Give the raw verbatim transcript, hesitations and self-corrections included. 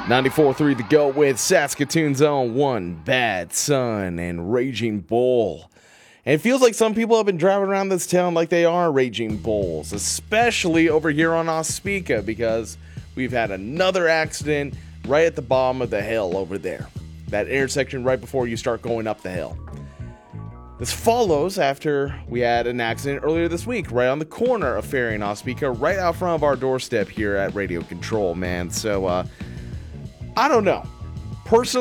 ninety-four point three The Go with Saskatoon's own One Bad Son and Raging Bull. And it feels like some people have been driving around this town like they are Raging Bulls, especially over here on Ospika, because we've had another accident right at the bottom of the hill over there. That intersection right before you start going up the hill. This follows after we had an accident earlier this week, right on the corner of Ferry and Ospika, right out front of our doorstep here at Radio Control, man. So, uh, I don't know. Personally,